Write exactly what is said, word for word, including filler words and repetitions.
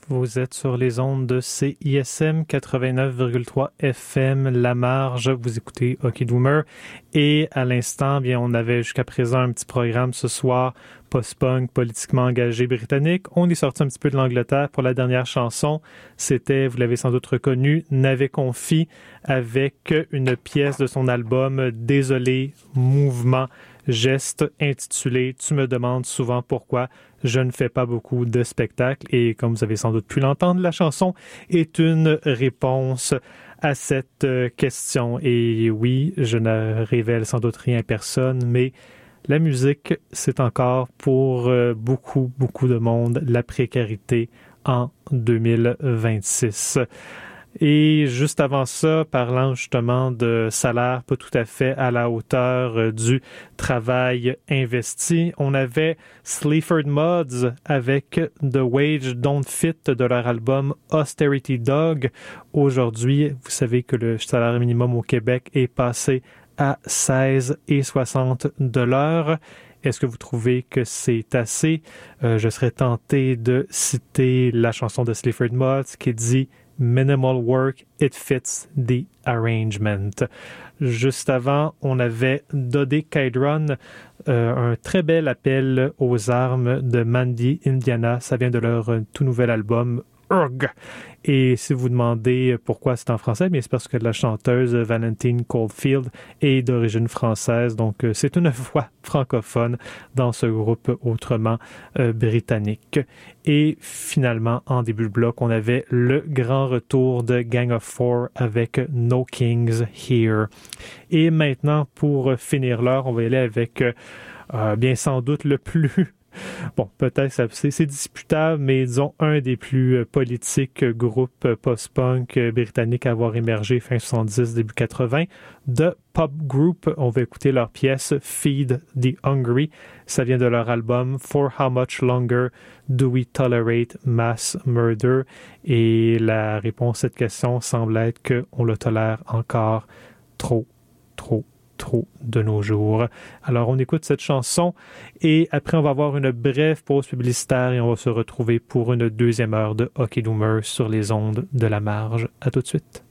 Vous êtes sur les ondes de C I S M quatre-vingt-neuf virgule trois F M, La Marge. Vous écoutez Hockey Doomer. Et à l'instant, bien, on avait jusqu'à présent un petit programme ce soir, post-punk, politiquement engagé britannique. On est sorti un petit peu de l'Angleterre pour la dernière chanson. C'était, vous l'avez sans doute reconnu, Navet Confi avec une pièce de son album Désolé, Mouvement, Geste, intitulé « Tu me demandes souvent pourquoi je ne fais pas beaucoup de spectacles ». Et comme vous avez sans doute pu l'entendre, la chanson est une réponse à cette question. Et oui, je ne révèle sans doute rien à personne, mais la musique, c'est encore pour beaucoup, beaucoup de monde la précarité en deux mille vingt-six. Et juste avant ça, parlant justement de salaire pas tout à fait à la hauteur du travail investi, on avait Sleaford Mods avec The Wage Don't Fit de leur album Austerity Dog. Aujourd'hui, vous savez que le salaire minimum au Québec est passé à seize et soixante dollars. Est-ce que vous trouvez que c'est assez? Euh, je serais tenté de citer la chanson de Sleaford Mods qui dit Minimal work, it fits the arrangement. Juste avant, on avait Dodé Kydron, euh, un très bel appel aux armes de Mandy Indiana. Ça vient de leur euh, tout nouvel album Urgh. Et si vous demandez pourquoi c'est en français, bien c'est parce que la chanteuse Valentine Caulfield est d'origine française, donc euh, c'est une voix francophone dans ce groupe autrement euh, britannique. Et finalement, en début de bloc, on avait le grand retour de Gang of Four avec No Kings Here. Et maintenant, pour finir l'heure, on va y aller avec euh, bien sans doute le plus Bon, peut-être c'est, c'est disputable, mais disons un des plus politiques groupes post-punk britanniques à avoir émergé fin soixante-dix, début quatre-vingts. The Pop Group, on va écouter leur pièce Feed the Hungry. Ça vient de leur album For How Much Longer Do We Tolerate Mass Murder? Et la réponse à cette question semble être qu'on le tolère encore trop, trop. trop de nos jours. Alors, on écoute cette chanson et après, on va avoir une brève pause publicitaire et on va se retrouver pour une deuxième heure de Hockey Doomer sur les ondes de La Marge. À tout de suite.